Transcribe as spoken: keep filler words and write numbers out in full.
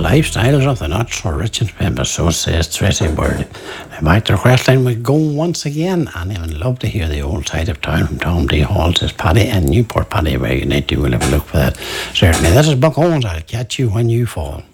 lifestyles of the not so rich and famous, so says Tracy Bird. I might request line we go once again, and I would love to hear the old side of town from Tom D. Hall, says Paddy, and Newport Paddy, where you need to, we'll have a look for that. Certainly, this is Buck Owens. I'll catch you when you fall.